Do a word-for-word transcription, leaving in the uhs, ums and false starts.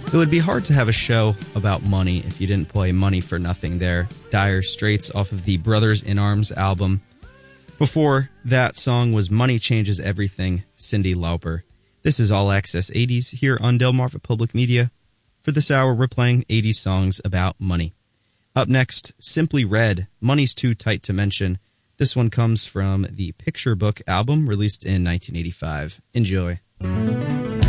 It would be hard to have a show about money if you didn't play Money for Nothing there. Dire Straits off of the Brothers in Arms album. Before that song was Money Changes Everything, Cyndi Lauper. This is All Access eighties here on Delmarva Public Media. For this hour, we're playing eighties songs about money. Up next, Simply Red, Money's Too Tight to Mention. This one comes from the Picture Book album released in nineteen eighty-five. Enjoy.